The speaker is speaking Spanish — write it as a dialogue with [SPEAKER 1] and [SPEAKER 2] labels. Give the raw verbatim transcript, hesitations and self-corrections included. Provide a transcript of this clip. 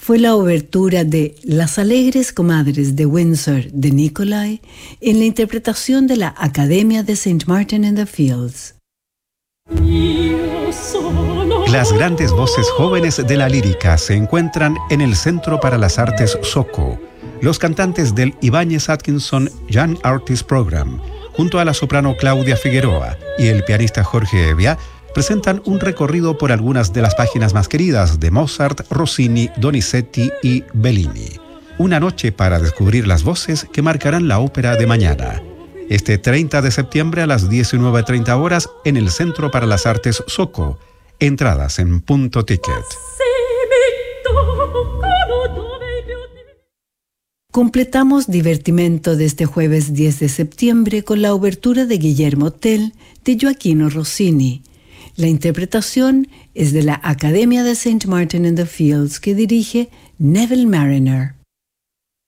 [SPEAKER 1] fue la obertura de Las Alegres Comadres de Windsor de Nicolai en la interpretación de la Academia de Saint Martin in the Fields.
[SPEAKER 2] Las grandes voces jóvenes de la lírica se encuentran en el Centro para las Artes Soco. Los cantantes del Ibáñez Atkinson Young Artist Program, junto a la soprano Claudia Figueroa y el pianista Jorge Evia, presentan un recorrido por algunas de las páginas más queridas de Mozart, Rossini, Donizetti y Bellini. Una noche para descubrir las voces que marcarán la ópera de mañana. Este treinta de septiembre a las diecinueve treinta horas en el Centro para las Artes Soco. Entradas en Punto Ticket.
[SPEAKER 1] Completamos divertimento de este jueves diez de septiembre con la obertura de Guillermo Tell de Gioachino Rossini. La interpretación es de la Academia de Saint Martin in the Fields que dirige Neville Mariner.